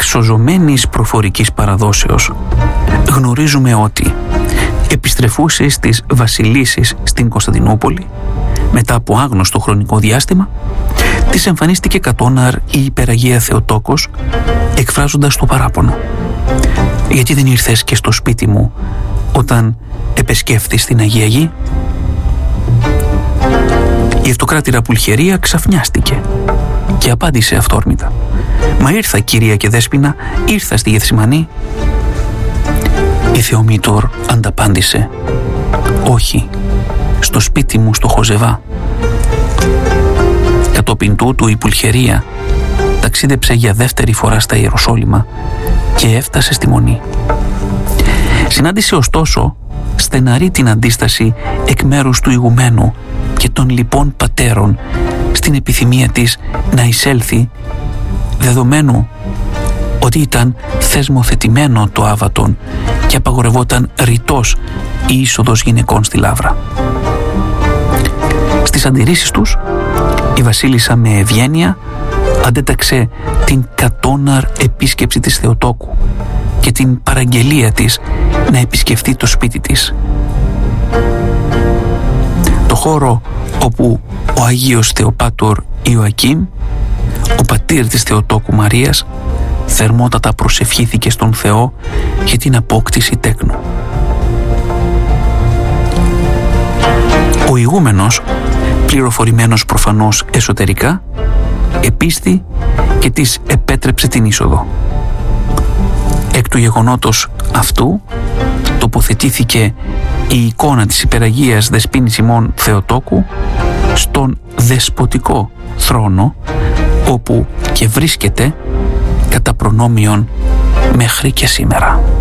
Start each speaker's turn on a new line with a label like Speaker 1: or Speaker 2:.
Speaker 1: εξοζωμένης προφορικής παραδόσεως γνωρίζουμε ότι επιστρεφούσε στις βασιλίσσεις στην Κωνσταντινούπολη μετά από άγνωστο χρονικό διάστημα, της εμφανίστηκε κατώναρ η υπεραγία Θεοτόκος εκφράζοντας το παράπονο: «Γιατί δεν ήρθες και στο σπίτι μου όταν επεσκέφθης την Αγία Γη?» Η αυτοκράτηρα Πουλχερία ξαφνιάστηκε και απάντησε αυθόρμητα: «Μα ήρθα, κυρία και δέσποινα, ήρθα στη Γεθσιμανή». Η Θεομήτωρ ανταπάντησε: «Όχι, στο σπίτι μου στο Χοζεβά». Κατόπιν τούτου η Πουλχερία ταξίδεψε για δεύτερη φορά στα Ιεροσόλυμα και έφτασε στη Μονή. Συνάντησε ωστόσο στεναρή την αντίσταση εκ μέρους του ηγουμένου και των λοιπών πατέρων στην επιθυμία της να εισέλθει, δεδομένου ότι ήταν θεσμοθετημένο το άβατον και απαγορευόταν ρητός η είσοδος γυναικών στη Λαύρα. Στις αντιρρήσεις τους, η βασίλισσα με ευγένεια αντέταξε την κατώναρ επίσκεψη της Θεοτόκου και την παραγγελία της να επισκεφτεί το σπίτι της. Το χώρο όπου ο Αγίος Θεοπάτωρ Ιωακήμ, ο πατήρ της Θεοτόκου Μαρίας, θερμότατα προσευχήθηκε στον Θεό για την απόκτηση τέκνου. Ο ηγούμενος, πληροφορημένος προφανώς εσωτερικά, επίστη και της επέτρεψε την είσοδο. Εκ του γεγονότος αυτού τοποθετήθηκε η εικόνα της υπεραγίας δεσποίνης ημών Θεοτόκου στον δεσποτικό θρόνο, όπου και βρίσκεται κατά προνόμιον μέχρι και σήμερα.